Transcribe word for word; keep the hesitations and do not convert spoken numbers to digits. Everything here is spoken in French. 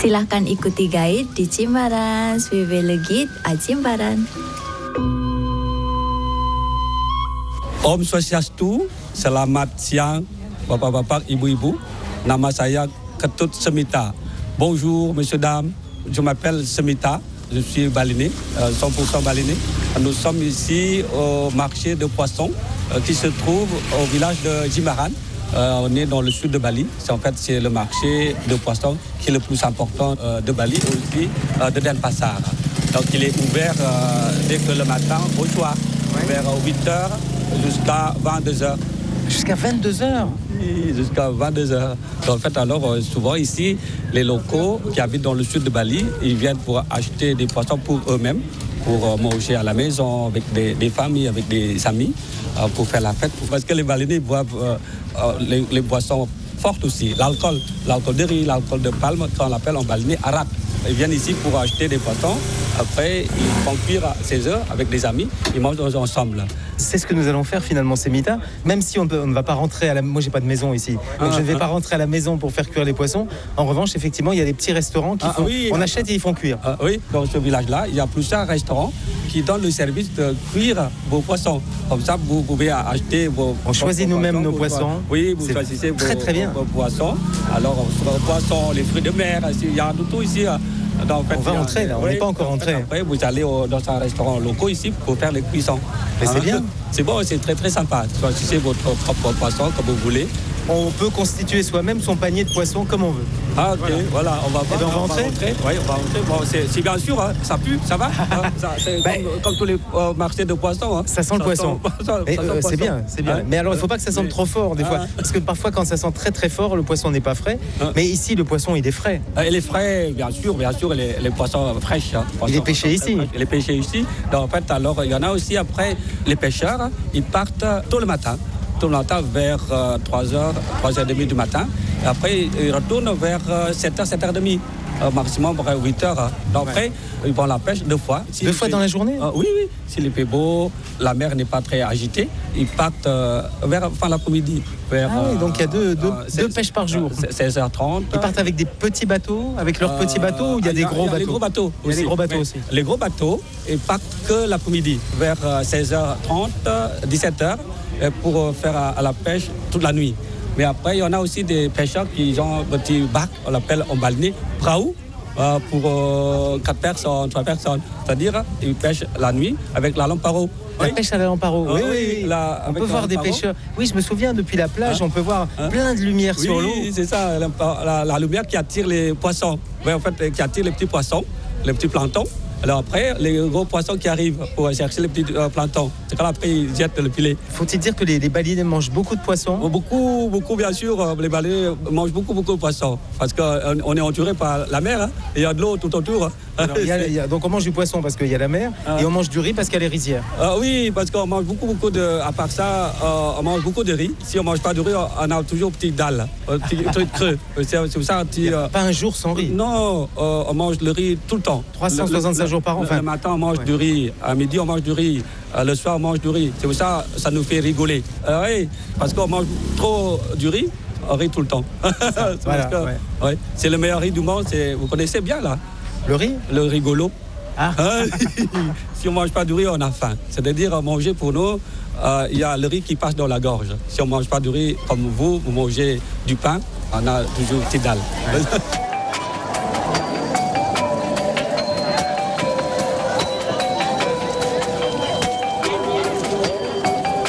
Silahkan ikuti guide di Jimbaran, Swiwi Legit a Jimbaran. Om Swastiastu, selamat siang bapak-bapak, ibu-ibu. Nama saya Ketut Semita. Bonjour, messieurs, dames. Je m'appelle Semita, je suis balinais, cent pour cent balinais. Nous sommes ici au marché de poissons euh, qui se trouve au village de Jimbaran. Euh, on est dans le sud de Bali. C'est, en fait, c'est le marché de poissons qui est le plus important euh, de Bali, aussi euh, de Denpasar. Donc il est ouvert euh, dès que le matin au soir, ouais. Vers huit heures jusqu'à vingt-deux heures. Jusqu'à vingt-deux heures? Oui, jusqu'à vingt-deux heures. En fait, alors, souvent ici, les locaux qui habitent dans le sud de Bali, ils viennent pour acheter des poissons pour eux-mêmes, pour manger à la maison, avec des, des familles, avec des amis, euh, pour faire la fête. Parce que les Balinais boivent euh, euh, les, les boissons fortes aussi. L'alcool, l'alcool de riz, l'alcool de palme, qu'on appelle en balinais arak. Ils viennent ici pour acheter des poissons. Après, ils font cuire à seize heures avec des amis. Ils mangent ensemble. C'est ce que nous allons faire finalement, Semita. Même si on, peut, on ne va pas rentrer à la... Moi, j'ai pas de maison ici. Donc, ah, je ne vais ah. pas rentrer à la maison pour faire cuire les poissons. En revanche, effectivement, il y a des petits restaurants qui ah, font... Oui, on achète et ils font cuire. Ah, oui, dans ce village-là, il y a plusieurs restaurants qui donnent le service de cuire vos poissons. Comme ça, vous pouvez acheter vos... On choisit nous-mêmes nos poissons. Oui, vous choisissez vos, très, très bien. vos, vos poissons. Alors, vos poissons, les fruits de mer, il y a tout ici. Donc, en fait, on va entrer là, on n'est pas encore entré. Après, vous allez au, dans un restaurant local ici pour faire les cuissons. Mais hein? C'est bien. C'est bon, c'est très très sympa. Choisissez votre propre poisson comme vous voulez. On peut constituer soi-même son panier de poissons comme on veut. Ah ok, voilà, voilà on va, eh ben, on va on entrer. Va entrer. Oui, on va entrer. Bon, c'est, c'est bien sûr, hein, ça pue, ça va. Hein, ça, c'est ben, comme, comme tous les euh, marchés de poissons. Hein. Ça sent le ça poisson. Sent, ça, Mais, ça euh, c'est bien, c'est bien. Hein? Mais alors, il ne faut pas que ça sente mais, trop fort des fois. Hein? Parce que parfois, quand ça sent très très fort, le poisson n'est pas frais. Hein? Mais ici, le poisson, il est frais. Il est frais, bien sûr, bien sûr, les, les poissons fraîches. Hein, poissons, il est pêché ici. Il est pêché ici. Donc, en fait, alors, il y en a aussi après, les pêcheurs, ils partent tôt le matin. Tout le matin vers euh, trois heures, trois heures trente du matin. Et après, ils retournent vers euh, sept heures, sept heures trente, euh, maximum vers huit heures. Hein. Donc après, ouais. Ils vont à la pêche deux fois. Si deux fois fait... dans la journée euh, Oui, oui. S'il fait beau, la mer n'est pas très agitée, ils partent euh, vers fin l'après-midi. Vers, ah oui, donc il y a deux, deux, euh, deux pêches par jour. seize heures trente. Ils partent avec des petits bateaux, avec leurs euh, petits bateaux, ou il y a des gros bateaux? Il y a des gros bateaux Il y a des gros bateaux aussi. Les gros bateaux, ils partent que l'après-midi, vers seize heures trente, dix-sept heures. Pour faire à, à la pêche toute la nuit. Mais après, il y en a aussi des pêcheurs qui ont un petit bac, on l'appelle en balinais, praou, euh, pour euh, quatre personnes, trois personnes. C'est-à-dire, ils pêchent la nuit avec la lampe à eau. La oui. pêche à la lampe à eau, oui, oui, oui. La, on peut voir des pêcheurs. Oui, je me souviens, depuis la plage, hein? On peut voir hein? plein de lumière oui, sur l'eau. Oui, c'est ça, la, la, la lumière qui attire les poissons. Oui, en fait, qui attire les petits poissons, les petits planktons. Alors après, les gros poissons qui arrivent pour chercher les petits euh, planktons, c'est quand après ils jettent le filet. Faut-il dire que les, les balinais mangent beaucoup de poissons? Beaucoup, beaucoup bien sûr. Les balinais mangent beaucoup, beaucoup de poissons. Parce qu'on est entouré par la mer, hein, et il y a de l'eau tout autour. Alors, il y a, il y a, donc on mange du poisson parce qu'il y a la mer, ah. Et on mange du riz parce qu'il y a les rizières. Euh, oui, parce qu'on mange beaucoup, beaucoup de... À part ça, euh, on mange beaucoup de riz. Si on ne mange pas de riz, on a toujours une petite dalle, un petit truc creux. C'est, c'est ça, un petit, euh, pas un jour sans riz? Non, euh, on mange le riz tout le temps. trois cent soixante-cinq le, jours par an, enfin. Le matin, on mange ouais. du riz. À midi, on mange du riz. Euh, le soir, on mange du riz. C'est pour ça ça nous fait rigoler. Euh, oui, parce qu'on mange trop du riz, on rit tout le temps. c'est, voilà, que, ouais. Ouais, c'est le meilleur riz du monde. C'est, vous connaissez bien, là? Le riz? Le rigolo. Ah. Si on ne mange pas du riz, on a faim. C'est-à-dire, manger pour nous, il euh, y a le riz qui passe dans la gorge. Si on ne mange pas du riz comme vous, vous mangez du pain, on a toujours une petite dalle. Ouais.